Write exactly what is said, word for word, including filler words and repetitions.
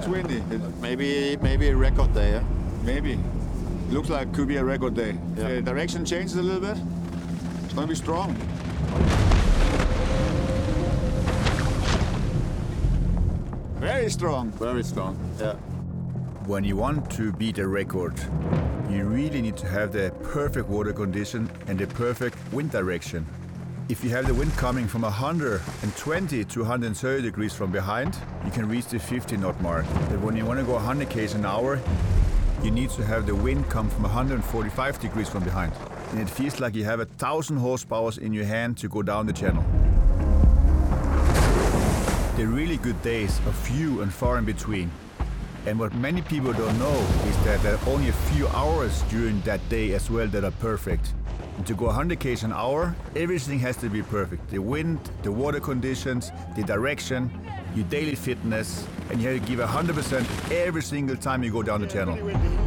It's windy. It, Maybe maybe a record day, yeah? maybe. Looks like it could be a record day. Yeah. The direction changes a little bit. It's going to be strong. Very strong. Very strong, yeah. When you want to beat a record, you really need to have the perfect water condition and the perfect wind direction. If you have the wind coming from one hundred twenty to one hundred thirty degrees from behind, you can reach the fifty knot mark. But when you want to go one hundred kilometers an hour, you need to have the wind come from one hundred forty-five degrees from behind. And it feels like you have a thousand horsepower in your hand to go down the channel. The really good days are few and far in between. And what many people don't know is that there are only a few hours during that day as well that are perfect. And to go one hundred kilometers an hour, everything has to be perfect. The wind, the water conditions, the direction, your daily fitness, and you have to give one hundred percent every single time you go down the channel.